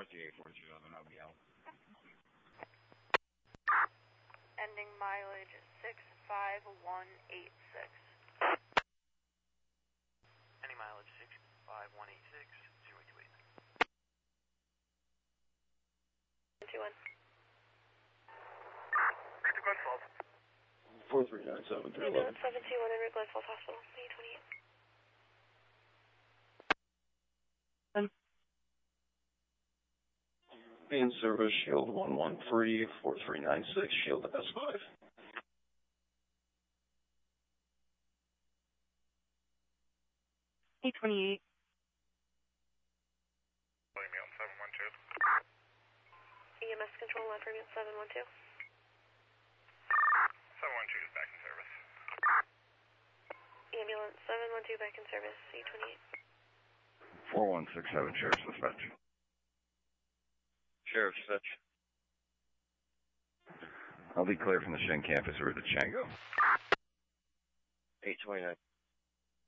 584211, I'll be out. Ending mileage 65186. Ending mileage 65186, 028. 21. 4397 through 11. 721 en route Glen Falls Hospital, C28. In service, Shield 113, 4396, Shield S5. A28. EMS control line for mute 712. 712 is back in service. Ambulance 712 back in service, C28. 4167, Sheriff's Dispatch. Sheriff's Fetch. I'll be clear from the Shen campus route to Chango. 829.